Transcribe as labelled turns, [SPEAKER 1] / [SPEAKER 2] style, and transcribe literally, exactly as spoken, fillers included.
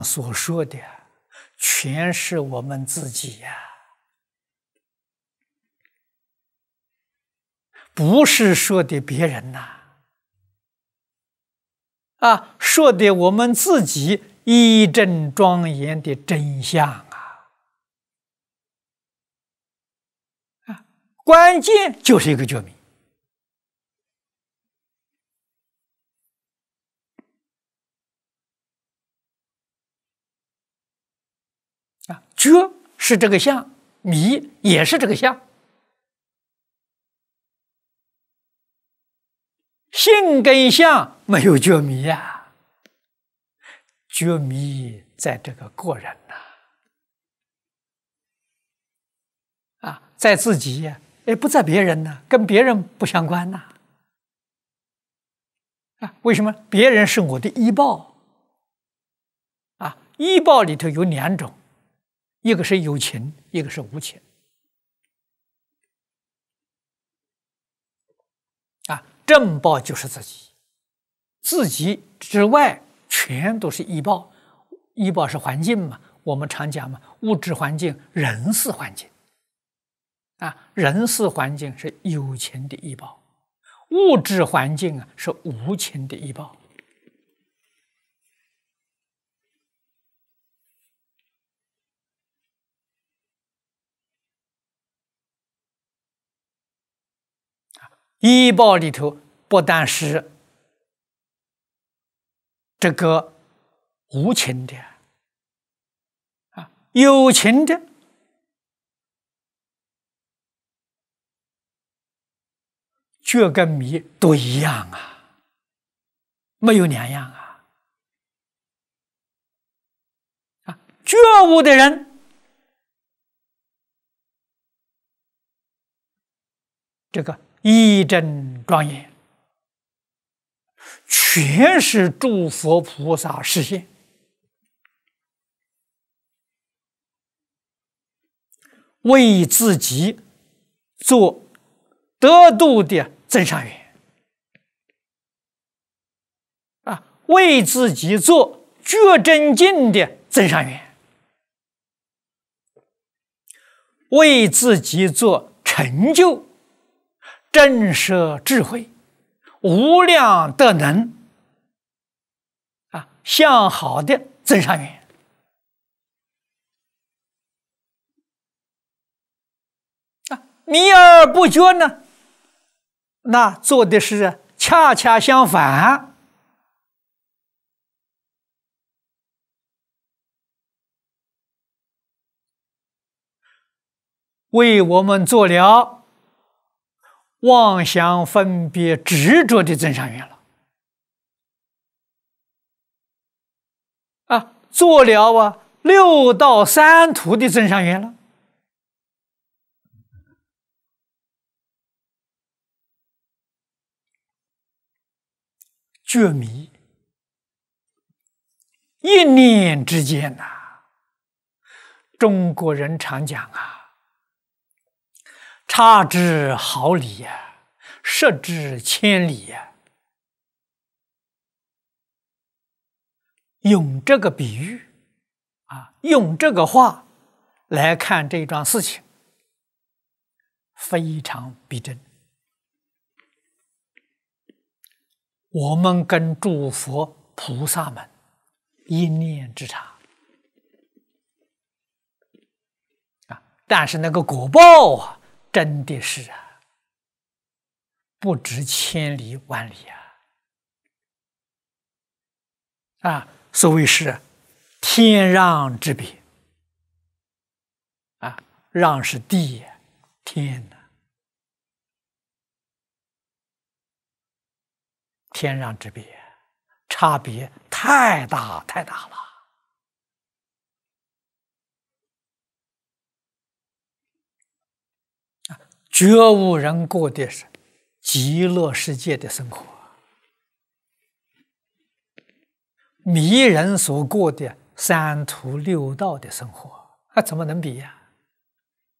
[SPEAKER 1] 所说的全是我们自己呀、不是说的别人呐、啊，说的我们自己义正庄严的真相啊！啊，关键就是一个觉迷啊，觉是这个相，迷也是这个相。性跟相没有觉迷呀、啊，觉迷在这个个人呐、啊，啊，在自己呀、啊，哎，不在别人呢、啊，跟别人不相关呐、啊，啊，为什么？别人是我的依报，啊，依报里头有两种，一个是有情，一个是无情，啊，正报就是自己。自己之外全都是依报，依报是环境嘛，我们常讲嘛，物质环境、人事环境，啊，人事环境是有情的依报，物质环境啊是无情的依报。依报里头不但是这个无情的啊，有情的，觉跟迷都一样啊，没有两样啊。啊，觉悟的人，这个义正庄严，全是诸佛菩萨示现。为自己做得度的增上缘啊，为自己做觉真境的增上缘，为自己做成就震慑智慧无量德能啊，向好的增上缘。迷而不觉呢，那做的是恰恰相反，为我们做了妄想分别执着的增上缘了啊，做了啊六道三途的增上缘了。觉迷一念之间呐、啊，中国人常讲啊，差之毫厘呀、啊，失之千里呀、啊。用这个比喻啊，用这个话来看这桩事情，非常逼真。我们跟诸佛菩萨们一念之差啊，但是那个果报啊，真的是啊，不值千里万里啊！啊，所谓是天壤之别啊，壤是地，天呐。天壤之别，差别太大太大了。觉悟人过的是极乐世界的生活，迷人所过的三途六道的生活，啊，怎么能比呀、啊？